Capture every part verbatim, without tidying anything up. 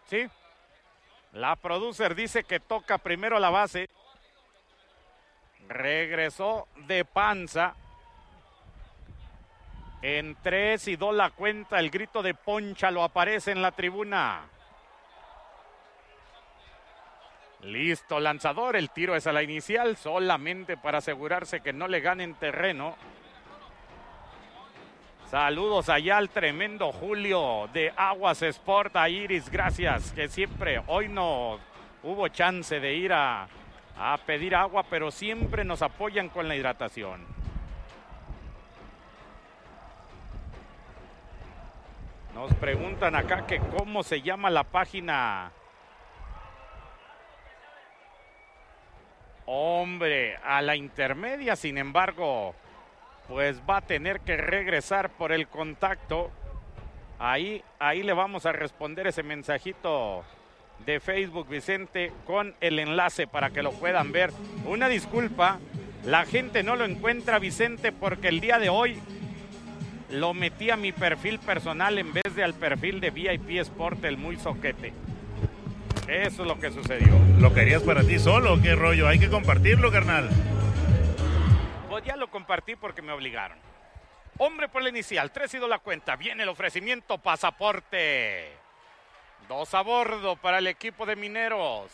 Sí. La producer dice que toca primero la base. Regresó de panza. En tres y dos la cuenta. El grito de poncha lo aparece en la tribuna. Listo, lanzador. El tiro es a la inicial, solamente para asegurarse que no le ganen terreno. Saludos allá al tremendo Julio de Aguas Sport, a Iris, gracias, que siempre, hoy no hubo chance de ir a, a pedir agua, pero siempre nos apoyan con la hidratación. Nos preguntan acá que cómo se llama la página. Hombre, a la intermedia, sin embargo, pues va a tener que regresar por el contacto. Ahí, ahí le vamos a responder ese mensajito de Facebook, Vicente, con el enlace para que lo puedan ver. Una disculpa, la gente no lo encuentra, Vicente, porque el día de hoy lo metí a mi perfil personal en vez de al perfil de V I P Sport, el muy soquete. Eso es lo que sucedió. ¿Lo querías para ti solo o qué rollo? Hay que compartirlo, carnal. Pues ya lo compartí porque me obligaron. Hombre por la inicial, tres y dos la cuenta. Viene el ofrecimiento, pasaporte. Dos a bordo para el equipo de Mineros.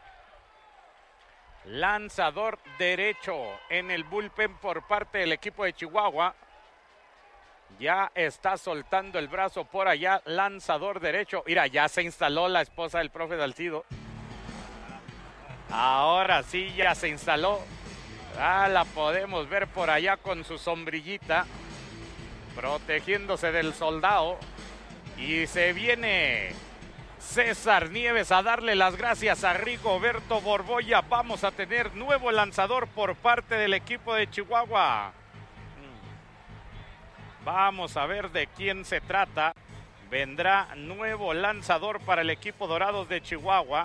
Lanzador derecho en el bullpen por parte del equipo de Chihuahua. Ya está soltando el brazo por allá, lanzador derecho. Mira, ya se instaló la esposa del profe Salcido. Ahora sí ya se instaló. Ah, la podemos ver por allá con su sombrillita, protegiéndose del soldado. Y se viene César Nieves a darle las gracias a Rigoberto Borboya. Vamos a tener nuevo lanzador por parte del equipo de Chihuahua. Vamos a ver de quién se trata. Vendrá nuevo lanzador para el equipo Dorados de Chihuahua.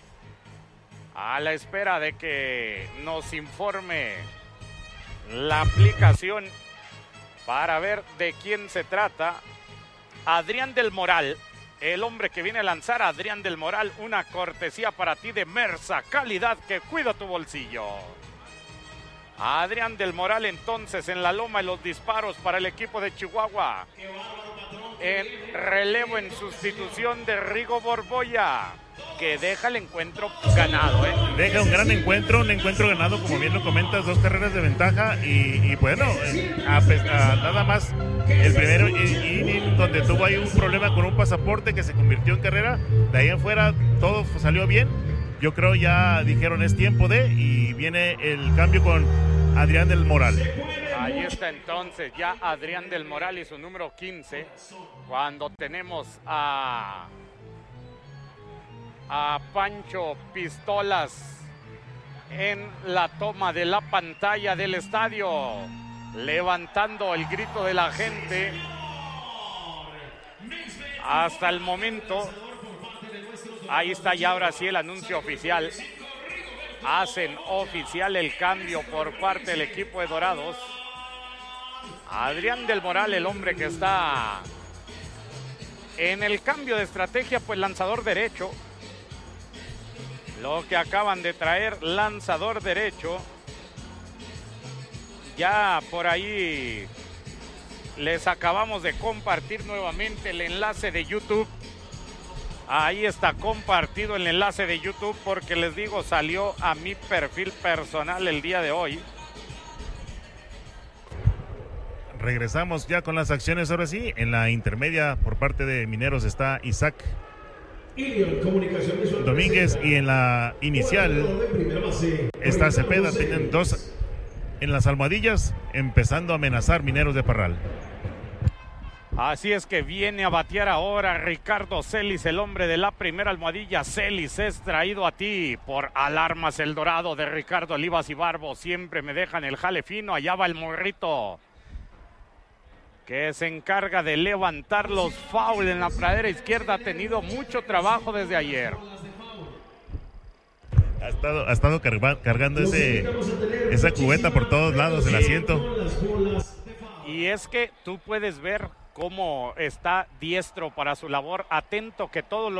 A la espera de que nos informe la aplicación para ver de quién se trata. Adrián del Moral, el hombre que viene a lanzar. Adrián del Moral, una cortesía para ti de Mersa, calidad que cuida tu bolsillo. Adrián del Moral entonces en la loma y los disparos para el equipo de Chihuahua. En relevo en sustitución de Rigo Borboya, que deja el encuentro ganado, ¿eh? Deja un gran encuentro, un encuentro ganado, como bien lo comentas, dos carreras de ventaja y, y bueno, a, a, nada más el primero inning donde tuvo ahí un problema con un pasaporte que se convirtió en carrera, de ahí en fuera todo salió bien. Yo creo ya dijeron es tiempo de, y viene el cambio con Adrián del Moral. Ahí está entonces ya Adrián del Moral y su número quince, cuando tenemos a, a Pancho Pistolas en la toma de la pantalla del estadio, levantando el grito de la gente. Hasta el momento, ahí está ya ahora sí el anuncio oficial. Hacen oficial el cambio por parte del equipo de Dorados. Adrián del Moral, el hombre que está en el cambio de estrategia, pues lanzador derecho. Lo que acaban de traer, lanzador derecho. Ya por ahí les acabamos de compartir nuevamente el enlace de YouTube. Ahí está compartido el enlace de YouTube porque les digo, salió a mi perfil personal el día de hoy. Regresamos ya con las acciones ahora sí. En la intermedia por parte de Mineros está Isaac Domínguez y en la inicial está Cepeda. Tienen dos en las almohadillas, empezando a amenazar Mineros de Parral. Así es que viene a batear ahora Ricardo Celis, el hombre de la primera almohadilla. Celis es traído a ti por Alarmas El Dorado de Ricardo Olivas y Barbo. Siempre me dejan el jale fino. Allá va el morrito, que se encarga de levantar los foul en la pradera izquierda. Ha tenido mucho trabajo desde ayer. Ha estado, ha estado carga, cargando ese, esa cubeta por todos lados, el asiento. Y es que tú puedes ver cómo está diestro para su labor, atento que todos los